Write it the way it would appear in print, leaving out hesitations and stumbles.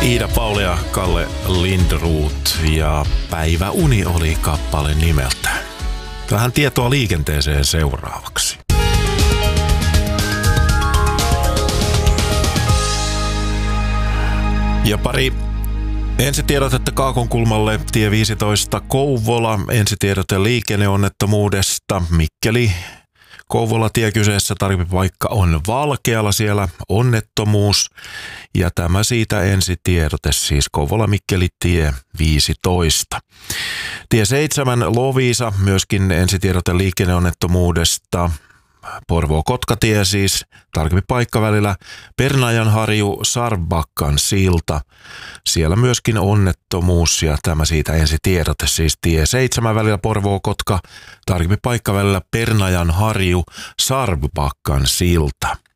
Iida Pauli ja Kalle Lindroth ja Päiväuni oli kappale nimeltä. Vähän tietoa liikenteeseen seuraavaksi. Ja pari ensitiedotetta Kaakonkulmalle, tie 15 Kouvola, ensitiedote liikenneonnettomuudesta, Mikkeli Kouvola tie kyseessä, tarvipaikka on Valkealla, siellä onnettomuus ja tämä siitä ensitiedote siis Kouvola-Mikkeli tie 15. Tie 7 Loviisa, myöskin ensitiedote liikenneonnettomuudesta, Porvoo-Kotkatie siis, tarkempi paikka välillä Pernajanharju Sarbakkan silta. Siellä myöskin onnettomuus ja tämä siitä ensitiedote siis tie 7 välillä Porvoo-Kotka, tarkempi paikka välillä Pernajanharju Sarbakkan silta.